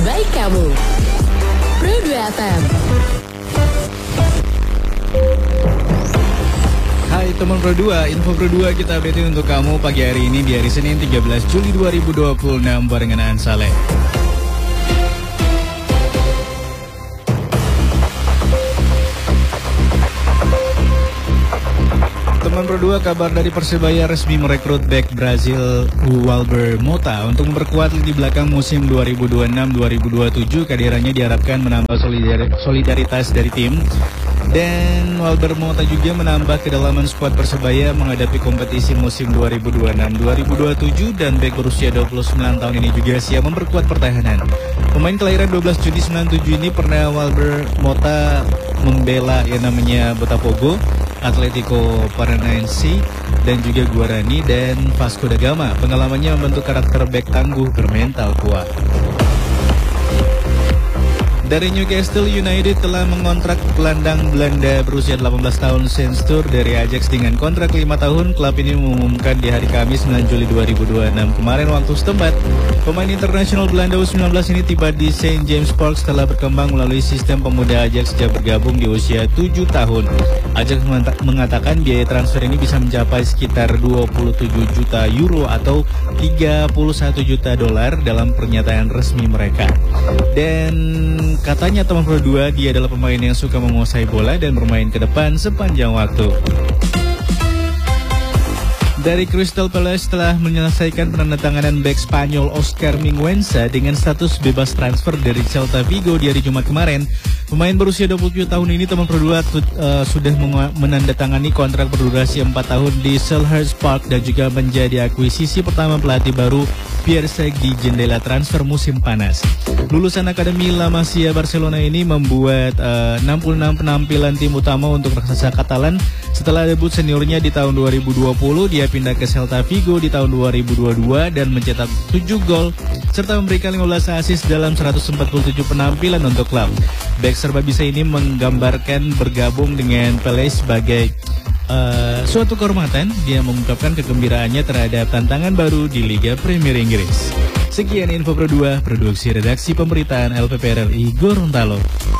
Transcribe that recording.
terbaik kamu. Pro 2 FM. Hai teman Pro 2, info Pro 2 kita update untuk kamu pagi hari ini di hari Senin 13 Juli 2026 barengan Aan Saleh. Teman Pro 2, kabar dari Persebaya resmi merekrut bek Brazil Walber Mota untuk memperkuat di belakang musim 2026-2027. Kehadirannya diharapkan menambah solidaritas dari tim. Dan Walber Mota juga menambah kedalaman skuad Persebaya menghadapi kompetisi musim 2026-2027 dan bek berusia 29 tahun ini juga siap memperkuat pertahanan. Pemain kelahiran 12 Juni 97 ini pernah Walber Mota membela yang namanya Botafogo, Atletico Paranaense, dan juga Guarani dan Vasco da Gama. Pengalamannya membentuk karakter bek tangguh bermental kuat. Dari Newcastle United telah mengontrak gelandang Belanda berusia 18 tahun Senstur dari Ajax dengan kontrak 5 tahun. Klub ini mengumumkan di hari Kamis 9 Juli 2026 kemarin waktu setempat. Pemain internasional Belanda U19 ini tiba di St. James Park setelah berkembang melalui sistem pemuda Ajax sejak bergabung di usia 7 tahun. Ajax mengatakan biaya transfer ini bisa mencapai sekitar 27 juta euro atau 31 juta dolar dalam pernyataan resmi mereka. Dan katanya teman Pro 2, dia adalah pemain yang suka menguasai bola dan bermain ke depan sepanjang waktu. Dari Crystal Palace telah menyelesaikan penandatanganan bek Spanyol Oscar Mingueza dengan status bebas transfer dari Celta Vigo di hari Jumat kemarin. Pemain berusia 27 tahun ini teman Pro 2 sudah menandatangani kontrak berdurasi 4 tahun di Selhurst Park dan juga menjadi akuisisi pertama pelatih baru Pierre Sec di jendela transfer musim panas. Lulusan Akademi La Masia Barcelona ini membuat 66 penampilan tim utama untuk raksasa Katalan. Setelah debut seniornya di tahun 2020, dia pindah ke Celta Vigo di tahun 2022 dan mencetak 7 gol serta memberikan 15 assist dalam 147 penampilan untuk klub. Bek serba bisa ini menggambarkan bergabung dengan Pelé sebagai suatu kehormatan. Dia mengungkapkan kegembiraannya terhadap tantangan baru di Liga Premier Inggris. Sekian info Pro 2, produksi redaksi pemberitaan LPPRLI Gorontalo.